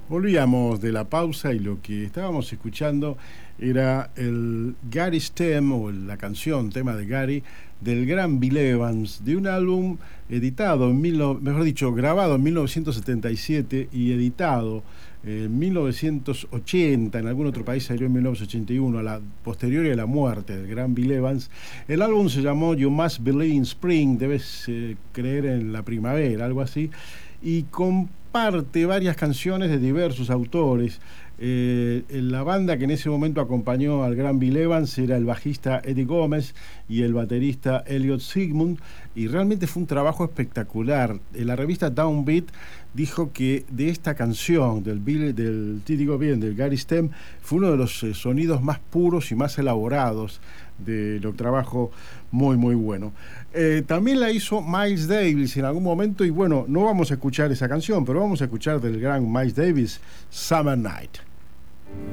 Volvíamos de la pausa y lo que estábamos escuchando era el Gary's Theme, o la canción, tema de Gary, del gran Bill Evans, de un álbum editado, mejor dicho, grabado en 1977 y editado en 1980, en algún otro país salió en 1981, posterior a la muerte del gran Bill Evans. El álbum se llamó You Must Believe in Spring, debes creer en la primavera, algo así, y comparte varias canciones de diversos autores. La banda que en ese momento acompañó al gran Bill Evans era el bajista Eddie Gómez y el baterista Elliot Sigmund, y realmente fue un trabajo espectacular. La revista Downbeat dijo que de esta canción del Digo Bien, del Gary Stem, fue uno de los sonidos más puros y más elaborados de lo trabajo, muy muy bueno. También la hizo Miles Davis en algún momento, y bueno, no vamos a escuchar esa canción, pero vamos a escuchar del gran Miles Davis, Summer Night.